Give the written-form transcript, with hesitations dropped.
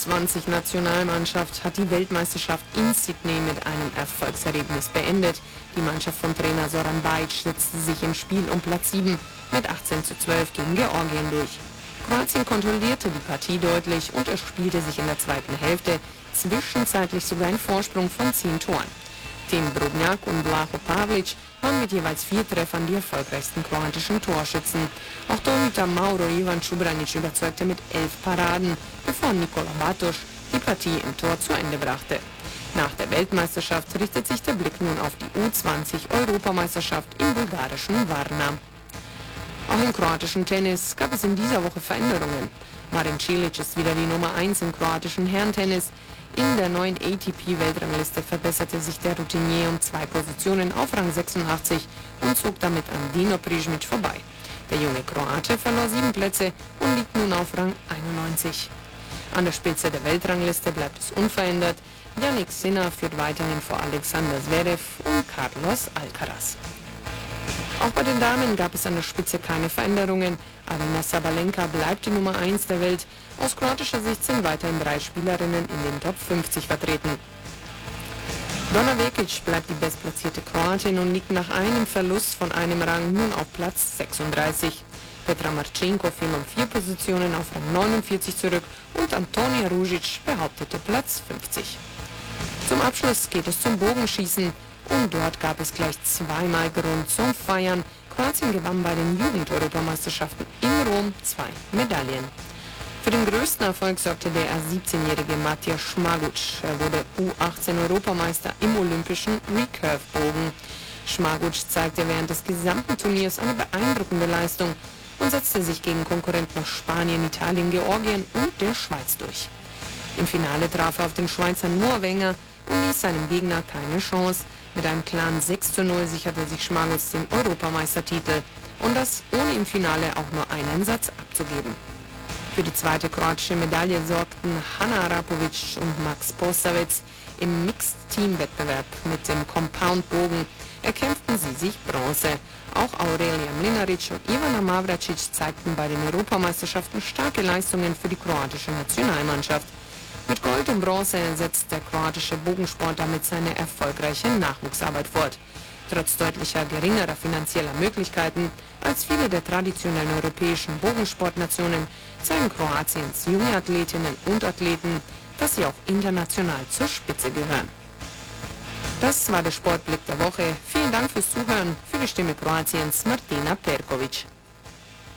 U20-Nationalmannschaft hat die Weltmeisterschaft in Sydney mit einem Erfolgserlebnis beendet. Die Mannschaft von Trainer Zoran Bajic setzte sich im Spiel um Platz 7 mit 18:12 gegen Georgien durch. Kroatien kontrollierte die Partie deutlich und erspielte sich in der zweiten Hälfte zwischenzeitlich sogar einen Vorsprung von 10 Toren. Tim Brobnjak und Vlaho Pavlic waren mit jeweils 4 Treffern die erfolgreichsten kroatischen Torschützen. Auch Torhüter Mauro Ivan Čubranić überzeugte mit 11 Paraden, bevor Nikola Batos die Partie im Tor zu Ende brachte. Nach der Weltmeisterschaft richtet sich der Blick nun auf die U20-Europameisterschaft im bulgarischen Varna. Auch im kroatischen Tennis gab es in dieser Woche Veränderungen. Marin Cilic ist wieder die Nummer 1 im kroatischen Herrentennis. In der neuen ATP-Weltrangliste verbesserte sich der Routinier um 2 Positionen auf Rang 86 und zog damit an Dino Prižmić vorbei. Der junge Kroate verlor 7 Plätze und liegt nun auf Rang 91. An der Spitze der Weltrangliste bleibt es unverändert. Jannik Sinner führt weiterhin vor Alexander Zverev und Carlos Alcaraz. Auch bei den Damen gab es an der Spitze keine Veränderungen. Aryna Sabalenka bleibt die Nummer 1 der Welt. Aus kroatischer Sicht sind weiterhin 3 Spielerinnen in den Top 50 vertreten. Donna Vekic bleibt die bestplatzierte Kroatin und liegt nach einem Verlust von einem Rang nun auf Platz 36. Petra Marcinko fiel um 4 Positionen auf Rang 49 zurück und Antonija Ružić behauptete Platz 50. Zum Abschluss geht es zum Bogenschießen. Und dort gab es gleich zweimal Grund zum Feiern. Kroatien gewann bei den Jugend-Europameisterschaften in Rom 2 Medaillen. Für den größten Erfolg sorgte der 17-jährige Matija Šmaguć. Er wurde U18-Europameister im olympischen Recurve-Bogen. Šmaguć zeigte während des gesamten Turniers eine beeindruckende Leistung und setzte sich gegen Konkurrenten aus Spanien, Italien, Georgien und der Schweiz durch. Im Finale traf er auf den Schweizer Noah Wenger und ließ seinem Gegner keine Chance. Mit einem klaren 6:0 sicherte sich Šmaguć den Europameistertitel und das ohne im Finale auch nur einen Satz abzugeben. Für die zweite kroatische Medaille sorgten Hana Arapovic und Max Posavec. Im Mixed-Team-Wettbewerb mit dem Compound-Bogen erkämpften sie sich Bronze. Auch Aurelia Mlinarić und Ivana Mavračić zeigten bei den Europameisterschaften starke Leistungen für die kroatische Nationalmannschaft. Mit Gold und Bronze setzt der kroatische Bogensport damit seine erfolgreiche Nachwuchsarbeit fort. Trotz deutlicher geringerer finanzieller Möglichkeiten als viele der traditionellen europäischen Bogensportnationen zeigen Kroatiens junge Athletinnen und Athleten, dass sie auch international zur Spitze gehören. Das war der Sportblick der Woche. Vielen Dank fürs Zuhören. Für die Stimme Kroatiens Martina Perković.